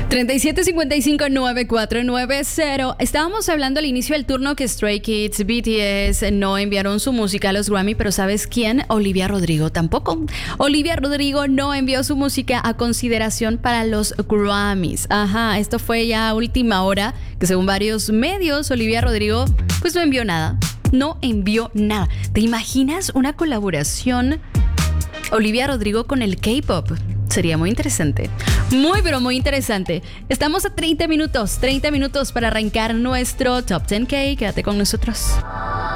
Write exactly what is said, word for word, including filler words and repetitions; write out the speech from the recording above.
treinta y siete cincuenta y cinco nueve cuatro nueve cero. Estábamos hablando al inicio del turno que Stray Kids, B T S no enviaron su música a los Grammy, pero ¿sabes quién? Olivia Rodrigo tampoco. Olivia Rodrigo no envió su música a consideración para los Grammys. Ajá, esto fue ya a última hora, que según varios medios, Olivia Rodrigo pues no envió nada. No envió nada. ¿Te imaginas una colaboración Olivia Rodrigo con el K-pop? Sería muy interesante. Muy, pero muy interesante. Estamos a treinta minutos, treinta minutos para arrancar nuestro Top diez K. Quédate con nosotros.